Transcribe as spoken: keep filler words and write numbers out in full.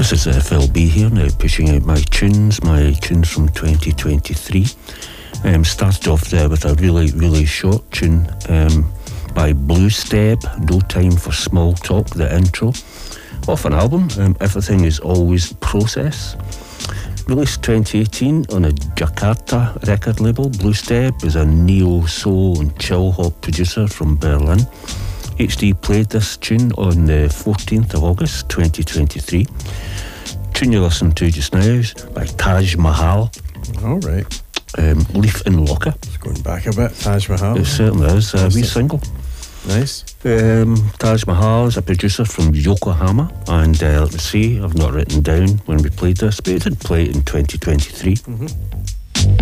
This is uh, Phil B here, now pushing out my tunes, my tunes from twenty twenty-three. Um, started off there with a really, really short tune um, by Blue Step, No Time for Small Talk, the intro. Off an album, um, Everything Is Always Process. Released twenty eighteen on a Jakarta record label. Blue Step is a neo-soul and chill-hop producer from Berlin. H D played this tune on the fourteenth of August twenty twenty-three. Tune you listen to just now is by Taj Mahal. All right. Um, Leaf and Locker. It's going back a bit. Taj Mahal. It certainly is. A wee single. Nice. Um, Taj Mahal is a producer from Yokohama, and uh, let me see, I've not written down when we played this, but it did play it in twenty twenty-three. Mm-hmm.